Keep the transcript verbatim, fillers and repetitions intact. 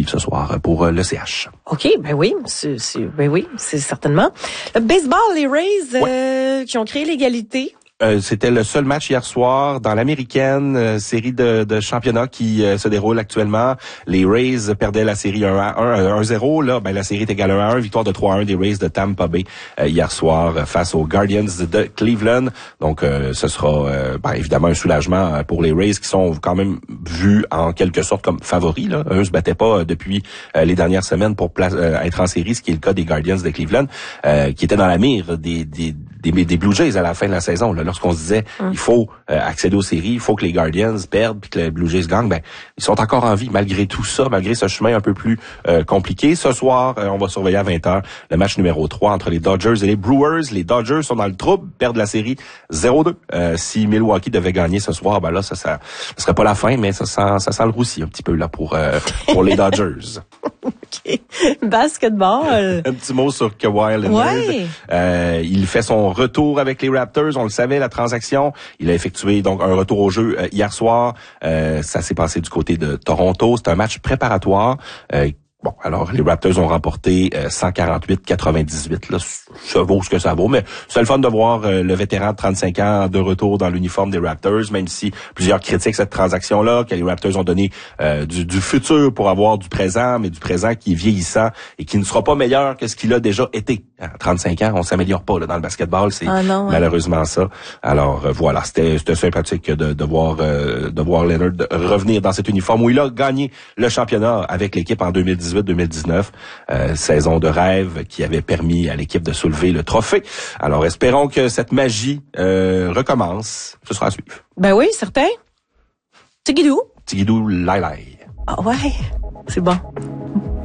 suivre ce soir pour le C H. OK, ben oui, c'est, c'est, ben oui, c'est certainement. Le baseball, les Rays ouais. euh, qui ont créé l'égalité. Euh, c'était le seul match hier soir dans l'américaine euh, série de, de championnat qui euh, se déroule actuellement. Les Rays perdaient la série un à un, un zéro. Là, ben la série est égale un à un. Victoire de trois à un des Rays de Tampa Bay euh, hier soir euh, face aux Guardians de Cleveland. Donc, euh, ce sera euh, ben, évidemment un soulagement pour les Rays qui sont quand même vus en quelque sorte comme favoris. Là. Eux se battaient pas euh, depuis euh, les dernières semaines pour pla- euh, être en série, ce qui est le cas des Guardians de Cleveland, euh, qui étaient dans la mire des, des, des, des Blue Jays à la fin de la saison. Là. Lorsqu'on se disait hum. il faut euh, accéder aux séries, il faut que les Guardians perdent puis que les Blue Jays gagnent, ben ils sont encore en vie malgré tout ça, malgré ce chemin un peu plus euh, compliqué. Ce soir, euh, on va surveiller à vingt heures le match numéro trois entre les Dodgers et les Brewers. Les Dodgers sont dans le trouble, perdent la série zéro deux. Euh, si Milwaukee devait gagner ce soir, ben là ça ça, ça serait pas la fin, mais ça sent ça sent le roussi un petit peu là pour euh, pour les Dodgers. OK. Basketball. Un petit mot sur Kawhi Leonard. Ouais. Euh, il fait son retour avec les Raptors. On le savait, la transaction. Il a effectué donc un retour au jeu euh, hier soir. Euh, ça s'est passé du côté de Toronto. C'est un match préparatoire. Euh, Bon, alors les Raptors ont remporté euh, cent quarante-huit à quatre-vingt-dix-huit. Là, ça vaut ce que ça vaut, mais c'est le fun de voir euh, le vétéran de trente-cinq ans de retour dans l'uniforme des Raptors, même si plusieurs critiquent cette transaction-là, que les Raptors ont donné euh, du, du futur pour avoir du présent, mais du présent qui est vieillissant et qui ne sera pas meilleur que ce qu'il a déjà été. À trente-cinq ans, on s'améliore pas là dans le basketball, c'est ah non, ouais. malheureusement ça. Alors euh, voilà, c'était, c'était sympathique de, de voir euh, de voir Leonard revenir dans cet uniforme où il a gagné le championnat avec l'équipe en deux mille dix-huit deux mille dix-neuf, euh, saison de rêve qui avait permis à l'équipe de soulever le trophée. Alors espérons que cette magie euh, recommence. Ce sera à suivre. Ben oui, certain. Tigidou. Tigidou lai lai. Ah ouais, c'est bon.